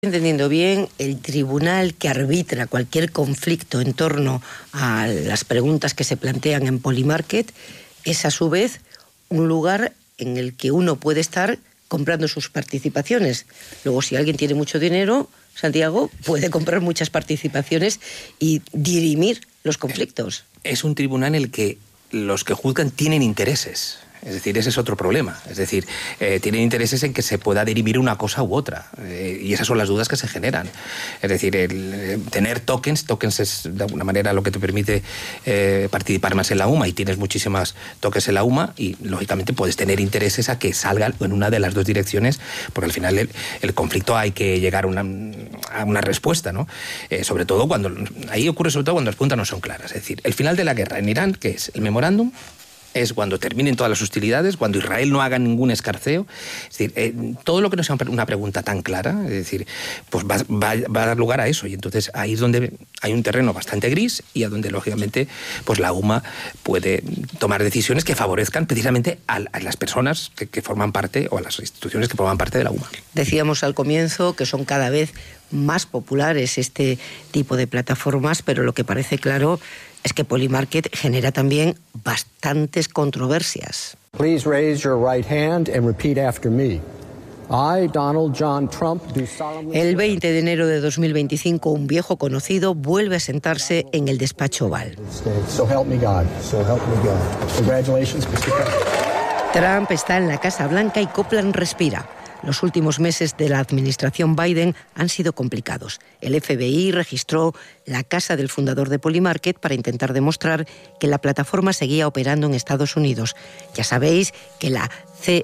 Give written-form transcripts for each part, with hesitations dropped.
Entendiendo bien, el tribunal que arbitra cualquier conflicto en torno a las preguntas que se plantean en Polymarket es a su vez un lugar en el que uno puede estar comprando sus participaciones. Luego, si alguien tiene mucho dinero, Santiago, puede comprar muchas participaciones y dirimir los conflictos. Es un tribunal en el que los que juzgan tienen intereses. Es decir, ese es otro problema. Es decir, tienen intereses en que se pueda dirimir una cosa u otra. Y esas son las dudas que se generan. Es decir, el tener tokens es de alguna manera lo que te permite participar más en la UMA, y tienes muchísimas tokens en la UMA y, lógicamente, puedes tener intereses a que salgan en una de las dos direcciones, porque al final el conflicto hay que llegar a una respuesta, ¿no? Sobre todo ahí ocurre sobre todo cuando las preguntas no son claras. Es decir, el final de la guerra en Irán, que es el memorándum, es cuando terminen todas las hostilidades, cuando Israel no haga ningún escarceo. Es decir, todo lo que no sea una pregunta tan clara, es decir, pues va a dar lugar a eso. Y entonces ahí es donde hay un terreno bastante gris y a donde, lógicamente, pues la UMA puede tomar decisiones que favorezcan precisamente a las personas que forman parte, o a las instituciones que forman parte de la UMA. Decíamos al comienzo que son cada vez más populares este tipo de plataformas, pero lo que parece claro es que Polymarket genera también bastantes controversias. Please raise your right hand and repeat after me. I, Donald John Trump, do solemnly... El 20 de enero de 2025, un viejo conocido vuelve a sentarse en el despacho Oval. So help me God. So help me God. Congratulations, Mr. Trump. Trump está en la Casa Blanca y Copeland respira. Los últimos meses de la administración Biden han sido complicados. El FBI registró la casa del fundador de Polymarket para intentar demostrar que la plataforma seguía operando en Estados Unidos. Ya sabéis que la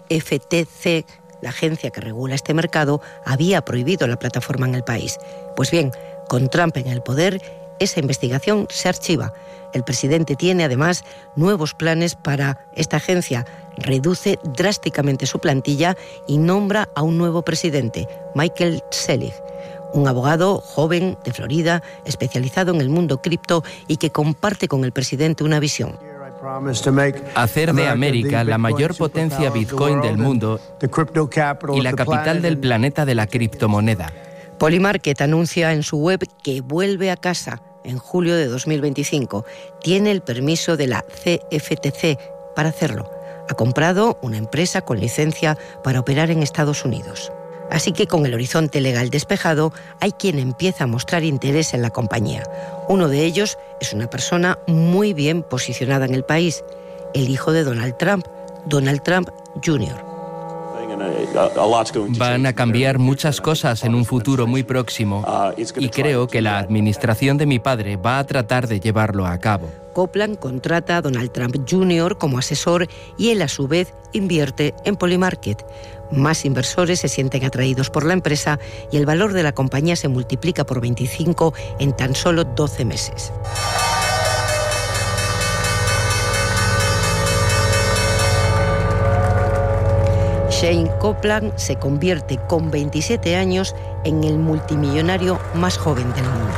CFTC, la agencia que regula este mercado, había prohibido la plataforma en el país. Pues bien, con Trump en el poder, esa investigación se archiva. El presidente tiene además nuevos planes para esta agencia. Reduce drásticamente su plantilla y nombra a un nuevo presidente, Michael Selig, un abogado joven de Florida, especializado en el mundo cripto y que comparte con el presidente una visión: hacer de América la mayor potencia Bitcoin del mundo y la capital del planeta de la criptomoneda. Polymarket anuncia en su web que vuelve a casa en julio de 2025. Tiene el permiso de la CFTC para hacerlo. Ha comprado una empresa con licencia para operar en Estados Unidos. Así que, con el horizonte legal despejado, hay quien empieza a mostrar interés en la compañía. Uno de ellos es una persona muy bien posicionada en el país, el hijo de Donald Trump Jr. Van a cambiar muchas cosas en un futuro muy próximo y creo que la administración de mi padre va a tratar de llevarlo a cabo. Copeland contrata a Donald Trump Jr. como asesor y él, a su vez, invierte en Polymarket. Más inversores se sienten atraídos por la empresa y el valor de la compañía se multiplica por 25 en tan solo 12 meses. Shane Copeland se convierte con 27 años en el multimillonario más joven del mundo.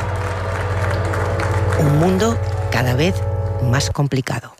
Un mundo cada vez más complicado.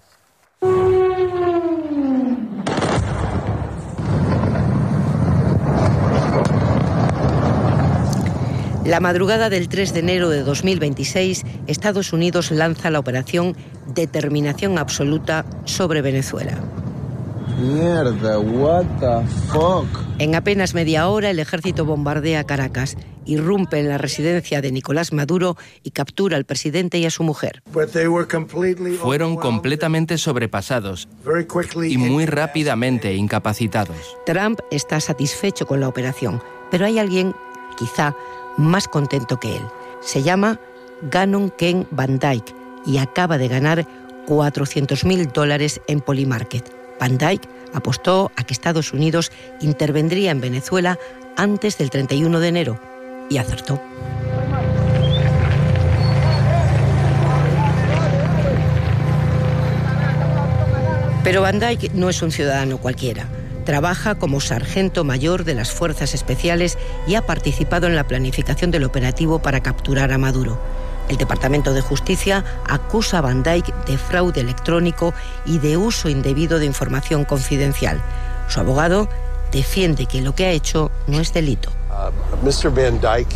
La madrugada del 3 de enero de 2026, Estados Unidos lanza la operación Determinación Absoluta sobre Venezuela. Mierda, what the fuck? En apenas media hora, el ejército bombardea Caracas, irrumpe en la residencia de Nicolás Maduro y captura al presidente y a su mujer. Fueron completamente sobrepasados y muy rápidamente incapacitados. Trump está satisfecho con la operación, pero hay alguien, quizá, más contento que él. Se llama Gannon Ken Van Dyke y acaba de ganar $400,000 en Polymarket. Van Dyke apostó a que Estados Unidos intervendría en Venezuela antes del 31 de enero y acertó. Pero Van Dyke no es un ciudadano cualquiera. Trabaja como sargento mayor de las Fuerzas Especiales y ha participado en la planificación del operativo para capturar a Maduro. El Departamento de Justicia acusa a Van Dyke de fraude electrónico y de uso indebido de información confidencial. Su abogado defiende que lo que ha hecho no es delito. Mr. Van Dyke